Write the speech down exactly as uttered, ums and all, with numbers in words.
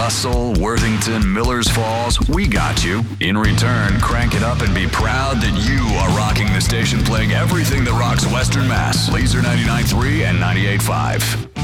Russell, Worthington, Millers Falls, we got you. In return, crank it up and be proud that you are rocking the station playing everything that rocks Western Mass. Laser ninety-nine point three and ninety-eight point five.